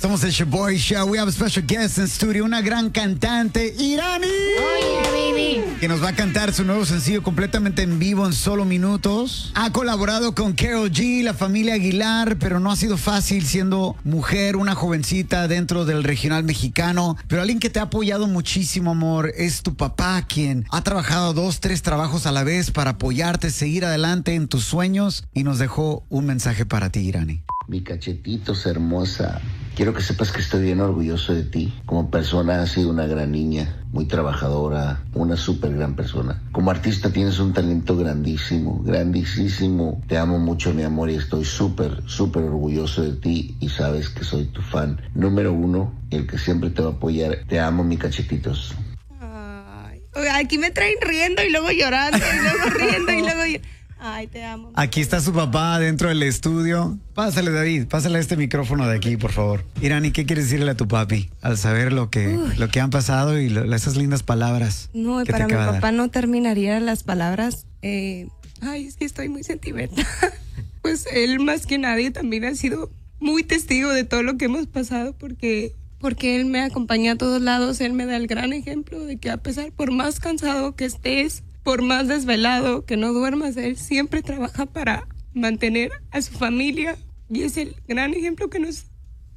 Somos el Shoboy Show. We have a special guest in studio, una gran cantante, Irani. Oh, yeah, baby. Que nos va a cantar su nuevo sencillo completamente en vivo en solo minutos. Ha colaborado con Karol G, la familia Aguilar, pero no ha sido fácil siendo mujer, una jovencita dentro del regional mexicano. Pero alguien que te ha apoyado muchísimo, amor, es tu papá, quien ha trabajado 2, 3 trabajos a la vez para apoyarte, seguir adelante en tus sueños, y nos dejó un mensaje para ti, Irani. Mi cachetitos hermosa, quiero que sepas que estoy bien orgulloso de ti. Como persona has sido una gran niña, muy trabajadora, una súper gran persona. Como artista tienes un talento grandísimo, grandísimo. Te amo mucho, mi amor, y estoy súper orgulloso de ti, y sabes que soy tu fan número 1, el que siempre te va a apoyar. Te amo, mi cachetitos. Ay, aquí me traen riendo y luego llorando y luego riendo y luego llorando. Ay, te amo. Aquí está su papá dentro del estudio. Pásale, David, pásale este micrófono de aquí, por favor. Irani, ¿qué quieres decirle a tu papi al saber lo que han pasado y esas lindas palabras? No, que para te mi acaba de papá dar? no terminaría las palabras. Ay, es que estoy muy sentimental. Pues él más que nadie también ha sido muy testigo de todo lo que hemos pasado, porque él me acompaña a todos lados. Él me da el gran ejemplo de que a pesar, por más cansado que estés, por más desvelado que no duermas, él siempre trabaja para mantener a su familia, y es el gran ejemplo que nos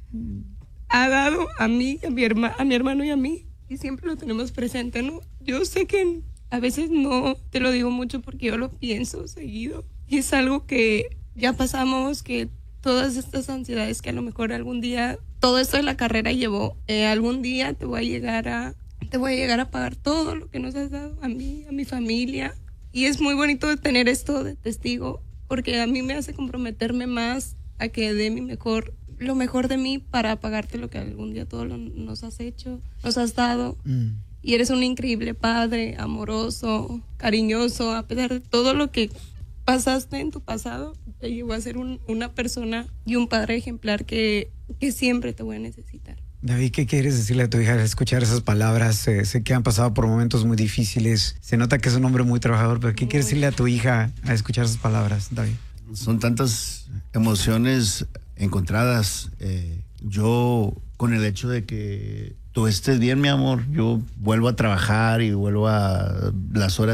ha dado a mí, a mi hermano y a mí, y siempre lo tenemos presente, ¿no? Yo sé que a veces no te lo digo mucho porque yo lo pienso seguido, y es algo que ya pasamos, que todas estas ansiedades que a lo mejor algún día, todo esto de la carrera llevó, algún día te voy a llegar a pagar todo lo que nos has dado a mí, a mi familia. Y es muy bonito tener esto de testigo, porque a mí me hace comprometerme más a que dé lo mejor de mí para pagarte lo que algún día nos has hecho, nos has dado. Y eres un increíble padre, amoroso, cariñoso, a pesar de todo lo que pasaste en tu pasado, te llevó a ser una persona y un padre ejemplar que siempre te voy a necesitar. David, ¿qué quieres decirle a tu hija al escuchar esas palabras? Sé que han pasado por momentos muy difíciles. Se nota que es un hombre muy trabajador, pero ¿qué quieres decirle a tu hija al escuchar esas palabras, David? Son tantas emociones encontradas. Yo, con el hecho de que tú estés bien, mi amor, yo vuelvo a trabajar y vuelvo a las horas